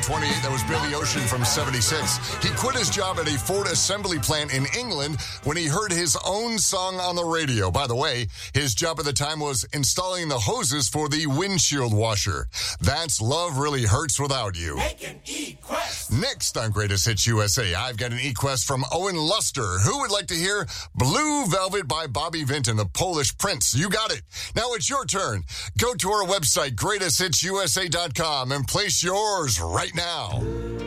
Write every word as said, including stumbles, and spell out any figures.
twenty-eight, that was Billy Ocean from seventy-six. He quit his job at a Ford assembly plant in England when he heard his own song on the radio. By the way, his job at the time was installing the hoses for the windshield washer. That's Love Really Hurts Without You. Make an E-Quest. Next on Greatest Hits U S A, I've got an E-Quest from Owen Luster. Who would like to hear Blue Velvet by Bobby Vinton, the Polish Prince? You got it. Now it's your turn. Go to our website, greatest hits u s a dot com, and place yours right now.